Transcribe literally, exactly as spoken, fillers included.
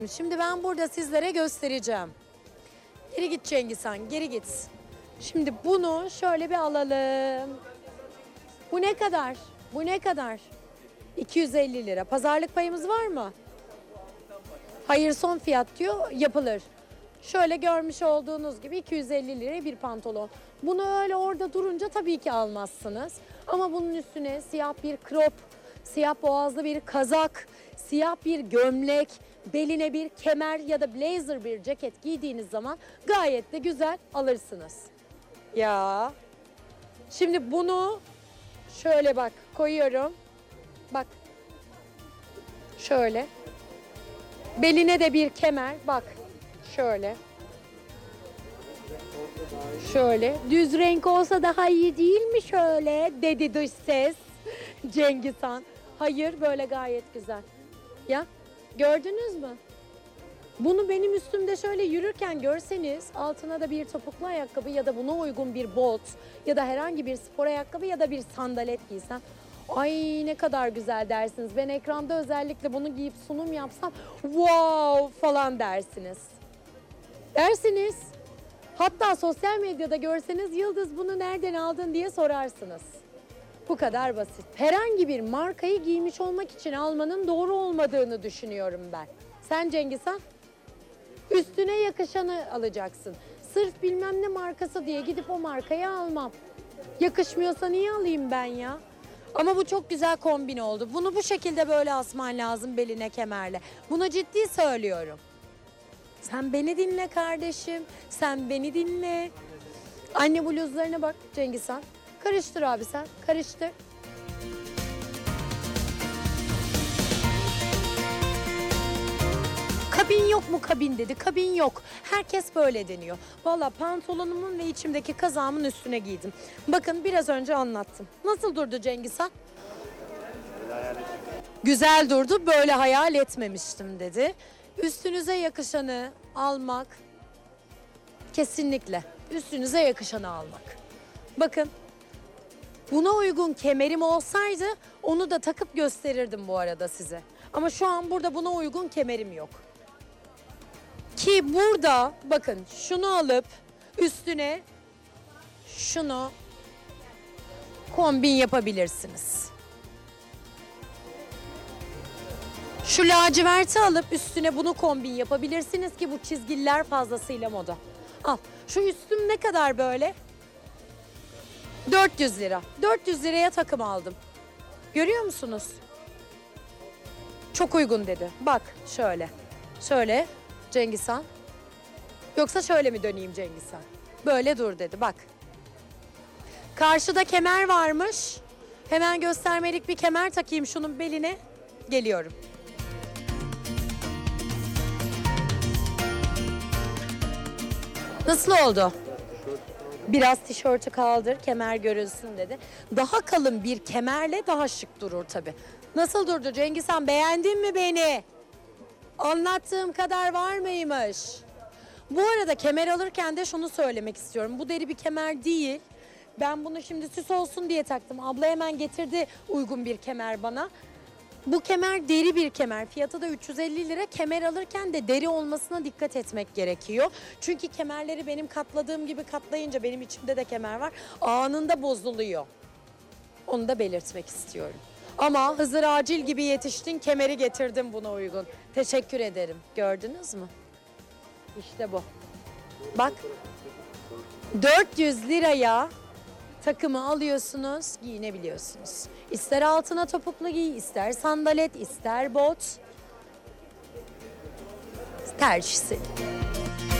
Şimdi ben burada sizlere göstereceğim. Geri git Cengiz Han, geri git. Şimdi bunu şöyle bir alalım. Bu ne kadar? Bu ne kadar? iki yüz elli lira. Pazarlık payımız var mı? Hayır, son fiyat diyor, yapılır. Şöyle görmüş olduğunuz gibi iki yüz elli liraya bir pantolon. Bunu öyle orada durunca tabii ki almazsınız. Ama bunun üstüne siyah bir crop, siyah boğazlı bir kazak, siyah bir gömlek, beline bir kemer ya da blazer bir ceket giydiğiniz zaman gayet de güzel alırsınız. Ya. Şimdi bunu şöyle bak koyuyorum. Bak. Şöyle. Beline de bir kemer. Bak. Şöyle. Şöyle. Düz renk olsa daha iyi değil mi şöyle? Dedi dış ses. Cengiz Han. Hayır, böyle gayet güzel. Ya gördünüz mü? Bunu benim üstümde şöyle yürürken görseniz altına da bir topuklu ayakkabı ya da buna uygun bir bot ya da herhangi bir spor ayakkabı ya da bir sandalet giysem, ay ne kadar güzel dersiniz. Ben ekranda özellikle bunu giyip sunum yapsam wow falan dersiniz. Dersiniz. Hatta sosyal medyada görseniz Yıldız bunu nereden aldın diye sorarsınız. Bu kadar basit. Herhangi bir markayı giymiş olmak için almanın doğru olmadığını düşünüyorum ben. Sen Cengiz Han? Üstüne yakışanı alacaksın. Sırf bilmem ne markası diye gidip o markayı almam. Yakışmıyorsa niye alayım ben ya? Ama bu çok güzel kombin oldu. Bunu bu şekilde böyle asman lazım beline kemerle. Bunu ciddi söylüyorum. Sen beni dinle kardeşim. Sen beni dinle. Anne bluzlarına bak Cengiz Han. Karıştır abi sen. Karıştır. Kabin yok mu kabin dedi. Kabin yok. Herkes böyle deniyor. Valla pantolonumun ve içimdeki kazağımın üstüne giydim. Bakın biraz önce anlattım. Nasıl durdu Cengiz Han? Güzel durdu. Böyle hayal etmemiştim dedi. Üstünüze yakışanı almak kesinlikle. Üstünüze yakışanı almak. Bakın. Buna uygun kemerim olsaydı onu da takıp gösterirdim bu arada size. Ama şu an burada buna uygun kemerim yok. Ki burada bakın şunu alıp üstüne şunu kombin yapabilirsiniz. Şu laciverti alıp üstüne bunu kombin yapabilirsiniz ki bu çizgiler fazlasıyla moda. Al. Şu üstüm ne kadar böyle? dört yüz lira. dört yüz liraya takım aldım. Görüyor musunuz? Çok uygun dedi. Bak şöyle. Şöyle Cengiz Han. Yoksa şöyle mi döneyim Cengiz Han? Böyle dur dedi bak. Karşıda kemer varmış. Hemen göstermelik bir kemer takayım şunun beline. Geliyorum. Nasıl oldu? Biraz tişörtü kaldır, kemer görülsün dedi. Daha kalın bir kemerle daha şık durur tabii. Nasıl durdu Cengiz Han? Beğendin mi beni? Anlattığım kadar var mıymış? Bu arada kemer alırken de şunu söylemek istiyorum. Bu deri bir kemer değil. Ben bunu şimdi süs olsun diye taktım. Abla hemen getirdi uygun bir kemer bana. Bu kemer deri bir kemer. Fiyatı da üç yüz elli lira. Kemer alırken de deri olmasına dikkat etmek gerekiyor. Çünkü kemerleri benim katladığım gibi katlayınca benim içimde de kemer var. Anında bozuluyor. Onu da belirtmek istiyorum. Ama Hızır Acil gibi yetiştin, kemeri getirdim buna uygun. Teşekkür ederim. Gördünüz mü? İşte bu. Bak. dört yüz liraya takımı alıyorsunuz, giyinebiliyorsunuz. İster altına topuklu giy, ister sandalet, ister bot. Tercih senin.